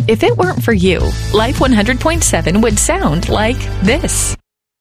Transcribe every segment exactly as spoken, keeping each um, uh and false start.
If it weren't for you, Life one hundred point seven would sound like this.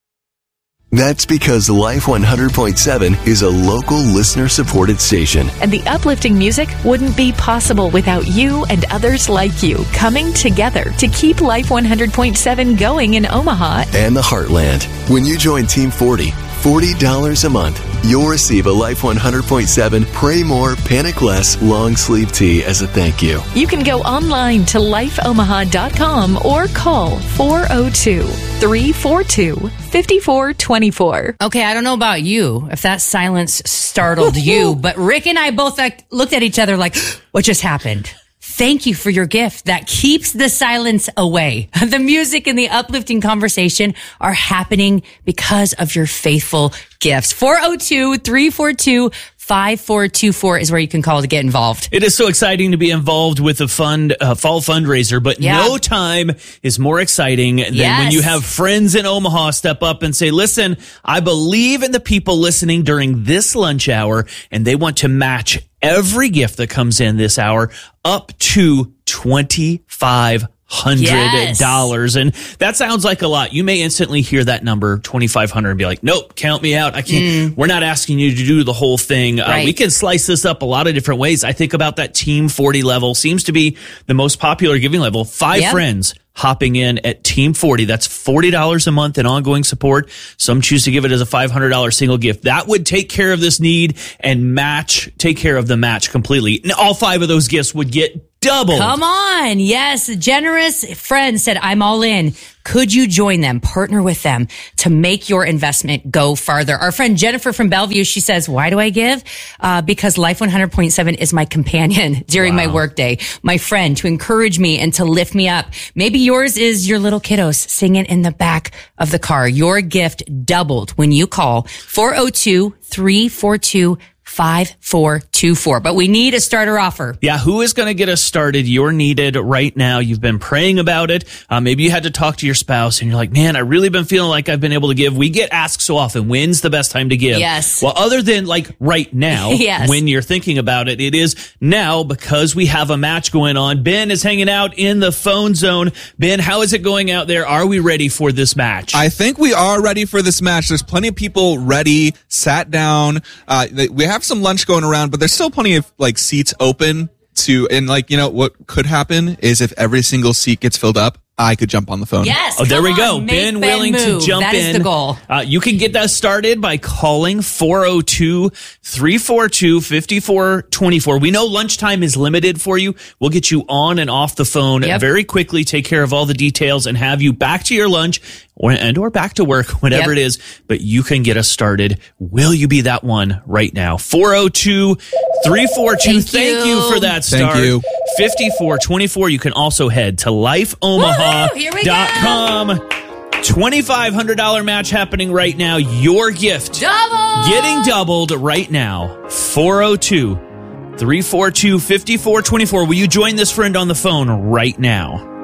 That's because Life one hundred point seven is a local listener-supported station. And the uplifting music wouldn't be possible without you and others like you coming together to keep Life one hundred point seven going in Omaha and the Heartland. When you join Team forty, forty dollars a month, you'll receive a Life one hundred point seven Pray More, Panic Less long sleeve tee as a thank you. You can go online to life omaha dot com or call four oh two, three four two, five four two four. Okay, I don't know about you, if that silence startled you, but Rick and I both like, looked at each other like, what just happened? Thank you for your gift that keeps the silence away. The music and the uplifting conversation are happening because of your faithful gifts. four oh two, three four two, five four two four is where you can call to get involved. It is so exciting to be involved with a fund, uh, fall fundraiser, but yeah. no time is more exciting than yes. when you have friends in Omaha step up and say, listen, I believe in the people listening during this lunch hour, and they want to match every gift that comes in this hour up to twenty-five hundred dollars. Yes. And that sounds like a lot. You may instantly hear that number, twenty-five hundred, and be like, nope, count me out. I can't. Mm. We're not asking you to do the whole thing. Right. Uh, we can slice this up a lot of different ways. I think about that Team forty level seems to be the most popular giving level. Five yep. friends hopping in at Team forty. That's forty dollars a month in ongoing support. Some choose to give it as a five hundred dollars single gift. That would take care of this need and match, take care of the match completely. And all five of those gifts would get doubled. Come on. Yes. A generous friend said, I'm all in. Could you join them, partner with them to make your investment go farther? Our friend Jennifer from Bellevue, she says, why do I give? Uh, because Life one hundred point seven is my companion during wow. my workday, my friend to encourage me and to lift me up. Maybe yours is your little kiddos singing in the back of the car. Your gift doubled when you call four oh two, three four two, five four two four. But we need a starter offer. Yeah, who is going to get us started? You're needed right now. You've been praying about it. Uh, maybe you had to talk to your spouse and you're like, man, I really been feeling like I've been able to give. We get asked so often, when's the best time to give? Yes. Well, other than like right now, yes. when you're thinking about it, it is now because we have a match going on. Ben is hanging out in the phone zone. Ben, how is it going out there? Are we ready for this match? I think we are ready for this match. There's plenty of people ready, sat down. Uh, we have some lunch going around, but there's still plenty of like seats open to, and like, you know, what could happen is if every single seat gets filled up, I could jump on the phone. Yes. Oh, there we on, go. Ben, ben willing move. to jump that in. That is the goal. Uh, you can get that started by calling four oh two, three four two, five four two four. We know lunchtime is limited for you. We'll get you on and off the phone yep. very quickly, take care of all the details, and have you back to your lunch or and or back to work, whatever yep. it is. But you can get us started. Will you be that one right now? four oh two, three four two. Thank, Thank you. you for that start. Thank you. fifty-four twenty-four. You can also head to life omaha dot com. twenty-five hundred dollars match happening right now. Your gift double getting doubled right now. four oh two, three four two, five four two four. Will you join this friend on the phone right now?